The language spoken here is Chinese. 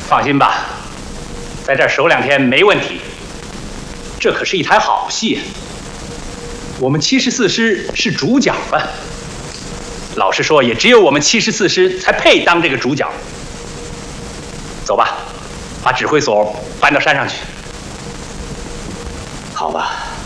放心吧，在这儿守2天没问题。这可是一台好戏，我们74师是主角啊。老实说，也只有我们74师才配当这个主角。走吧，把指挥所搬到山上去。 好吧。